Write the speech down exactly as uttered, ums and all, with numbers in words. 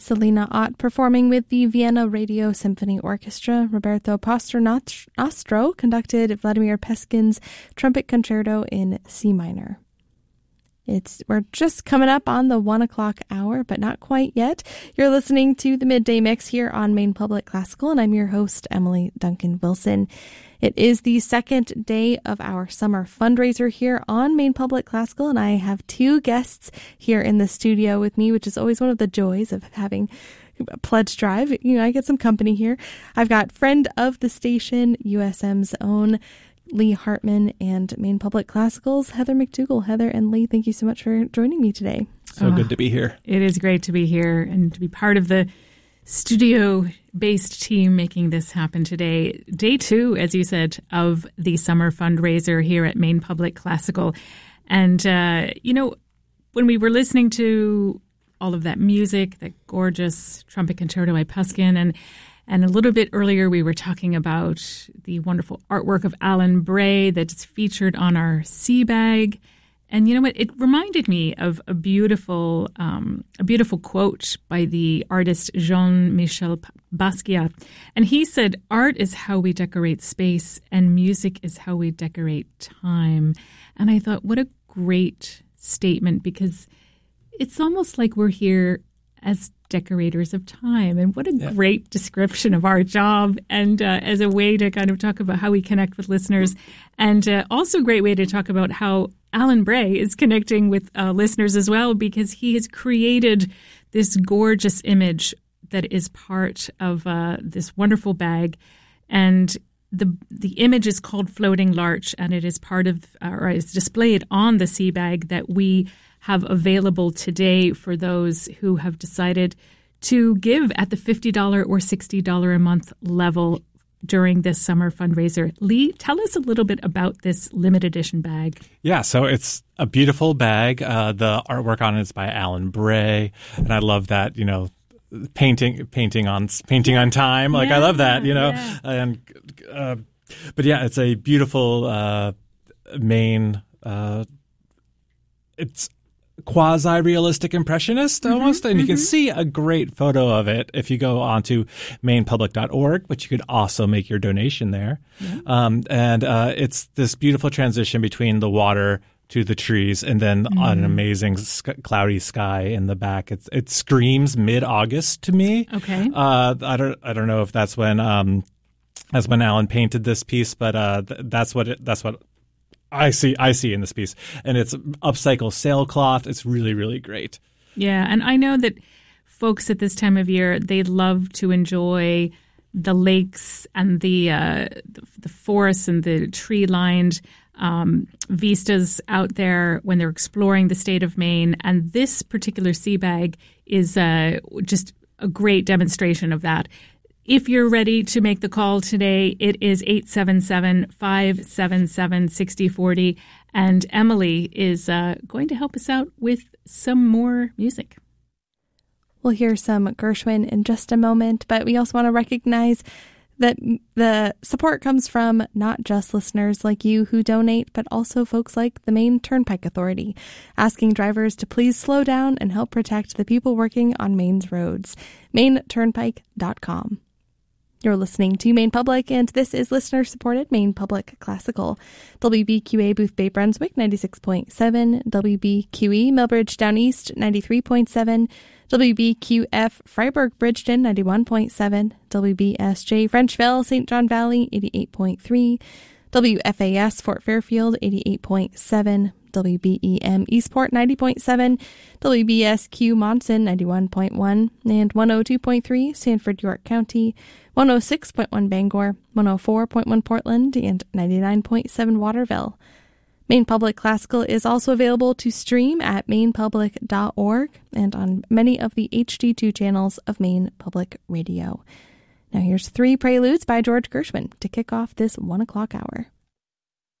Selena Ott performing with the Vienna Radio Symphony Orchestra. Roberto Pastrnastro conducted Vladimir Peskin's Trumpet Concerto in C minor. It's We're just coming up on the one o'clock hour, but not quite yet. You're listening to the Midday Mix here on Maine Public Classical, and I'm your host, Emily Duncan Wilson. It is the second day of our summer fundraiser here on Maine Public Classical, and I have two guests here in the studio with me, which is always one of the joys of having a pledge drive. You know, I get some company here. I've got friend of the station, U S M's own Lee Hartman, and Maine Public Classical's Heather McDougall. Heather and Lee, thank you so much for joining me today. So oh, good to be here. It is great to be here and to be part of the studio-based team making this happen today. Day two, as you said, of the summer fundraiser here at Maine Public Classical. And, uh, you know, when we were listening to all of that music, that gorgeous Trumpet Concerto by Peskin, and and a little bit earlier we were talking about the wonderful artwork of Alan Bray that's featured on our sea bag. And you know what? It reminded me of a beautiful, um, a beautiful quote by the artist Jean-Michel Basquiat. And he said, "Art is how we decorate space, and music is how we decorate time." And I thought, what a great statement, because it's almost like we're here as decorators of time. And what a yeah. great description of our job, and uh, as a way to kind of talk about how we connect with listeners. And uh, also a great way to talk about how Alan Bray is connecting with uh, listeners as well, because he has created this gorgeous image that is part of uh, this wonderful bag. And the the image is called Floating Larch, and it is part of, uh, or is displayed on the sea bag that we have available today for those who have decided to give at the fifty dollars or sixty dollars a month level during this summer fundraiser. Lee, tell us a little bit about this limited edition bag. Yeah, so it's a beautiful bag. Uh, the artwork on it is by Alan Bray, and I love that, you know, painting painting on painting on time. Like, yeah, I love that, you know. Yeah. And uh, but yeah, it's a beautiful uh, Maine. Uh, it's quasi-realistic impressionist almost, mm-hmm, and you mm-hmm. can see a great photo of it if you go onto maine public dot org, but you could also make your donation there. Yeah. Um, and uh, it's this beautiful transition between the water to the trees, and then mm-hmm. an amazing sc- cloudy sky in the back. It's, it screams mid-August to me. Okay. Uh, I don't I don't know if that's when um, that's when Alan painted this piece, but uh, th- that's what it, that's what. I see I see in this piece. And it's upcycled sailcloth. It's really, really great. Yeah, and I know that folks at this time of year, they love to enjoy the lakes and the uh, the, the forests and the tree-lined um, vistas out there when they're exploring the state of Maine. And this particular sea bag is uh, just a great demonstration of that. If you're ready to make the call today, it is eight seven seven, five seven seven, six zero four zero. And Emily is uh, going to help us out with some more music. We'll hear some Gershwin in just a moment, but we also want to recognize that the support comes from not just listeners like you who donate, but also folks like the Maine Turnpike Authority, asking drivers to please slow down and help protect the people working on Maine's roads. maine turnpike dot com. You're listening to Maine Public, and this is listener-supported Maine Public Classical. W B Q A Booth Bay Brunswick, ninety-six point seven. W B Q E Millbridge Down East, ninety-three point seven. W B Q F Freiburg Bridgeton, ninety-one point seven. W B S J Frenchville, Saint John Valley, eighty-eight point three. W F A S Fort Fairfield, eighty-eight point seven. W B E M Eastport, ninety point seven, W B S Q Monson, ninety-one point one, and one oh two point three Sanford, York County, one oh six point one Bangor, one oh four point one Portland, and ninety-nine point seven Waterville. Maine Public Classical is also available to stream at maine public dot org and on many of the H D two channels of Maine Public Radio. Now here's Three Preludes by George Gershwin to kick off this one o'clock hour.